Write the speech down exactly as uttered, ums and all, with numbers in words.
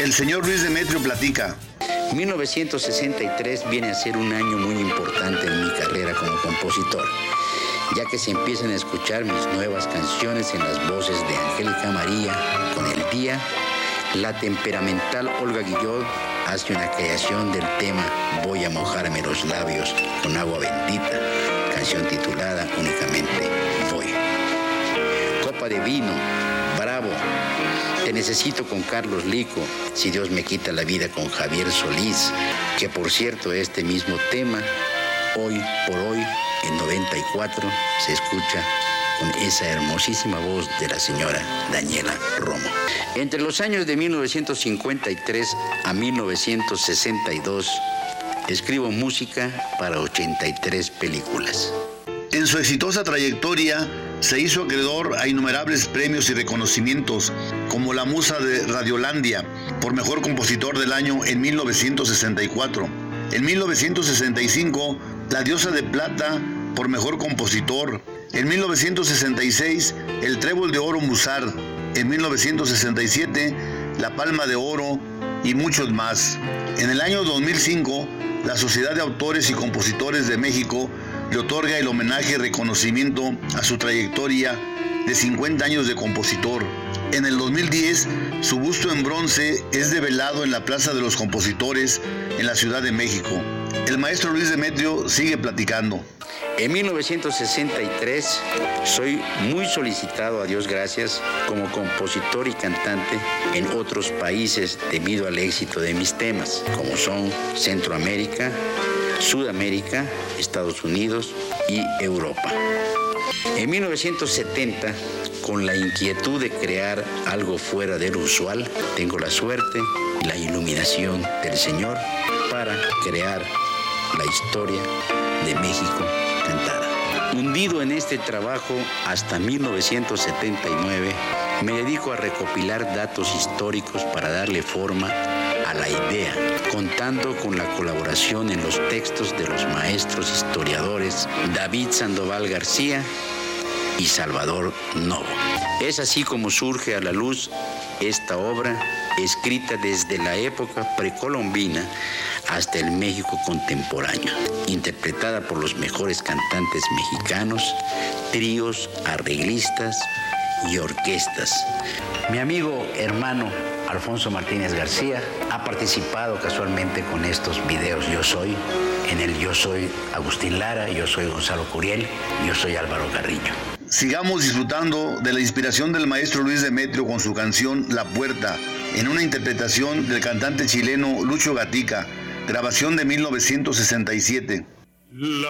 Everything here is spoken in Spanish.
El señor Luis Demetrio platica. mil novecientos sesenta y tres viene a ser un año muy importante en mi carrera como compositor, ya que se empiezan a escuchar mis nuevas canciones en las voces de Angélica María con El Día. La temperamental Olga Guillot hace una creación del tema Voy a mojarme los labios con agua bendita, canción titulada únicamente Voy. Copa de vino, Bravo, Te necesito con Carlos Lico, Si Dios me quita la vida con Javier Solís, que por cierto este mismo tema, hoy por hoy, en noventa y cuatro, se escucha con esa hermosísima voz de la señora Daniela Romo. Entre los años de mil novecientos cincuenta y tres a mil novecientos sesenta y dos, escribo música para ochenta y tres películas. En su exitosa trayectoria, se hizo acreedor a innumerables premios y reconocimientos, como la Musa de Radiolandia, por Mejor Compositor del Año en mil novecientos sesenta y cuatro. En mil novecientos sesenta y cinco, la Diosa de Plata por Mejor Compositor. En mil novecientos sesenta y seis, el Trébol de Oro Musart. En mil novecientos sesenta y siete, la Palma de Oro y muchos más. En el año dos mil cinco, la Sociedad de Autores y Compositores de México le otorga el homenaje y reconocimiento a su trayectoria de cincuenta años de compositor. En el dos mil diez, su busto en bronce es develado en la Plaza de los Compositores en la Ciudad de México. El maestro Luis Demetrio sigue platicando. En mil novecientos sesenta y tres soy muy solicitado, a Dios gracias, como compositor y cantante en otros países debido al éxito de mis temas, como son Centroamérica, Sudamérica, Estados Unidos y Europa. En mil novecientos setenta, con la inquietud de crear algo fuera de lo usual, tengo la suerte y la iluminación del Señor para crear la historia de México cantada. Hundido en este trabajo hasta mil novecientos setenta y nueve, me dedico a recopilar datos históricos para darle forma a la idea, contando con la colaboración en los textos de los maestros historiadores David Sandoval García y Salvador Novo. Es así como surge a la luz esta obra, escrita desde la época precolombina hasta el México contemporáneo, interpretada por los mejores cantantes mexicanos, tríos, arreglistas y orquestas. Mi amigo, hermano Alfonso Martínez García ha participado casualmente con estos videos Yo Soy. En el Yo Soy Agustín Lara, Yo Soy Gonzalo Curiel, Yo Soy Álvaro Carrillo. Sigamos disfrutando de la inspiración del maestro Luis Demetrio con su canción La Puerta, en una interpretación del cantante chileno Lucho Gatica, grabación de mil novecientos sesenta y siete. La